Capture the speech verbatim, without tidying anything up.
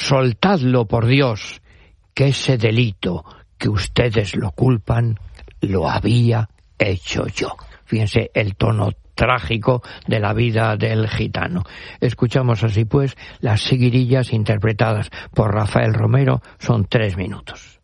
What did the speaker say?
soltadlo por Dios, que ese delito que ustedes lo culpan, lo había hecho yo. Fíjense el tono trágico de la vida del gitano. Escuchamos así pues las seguirillas interpretadas por Rafael Romero, son tres minutos.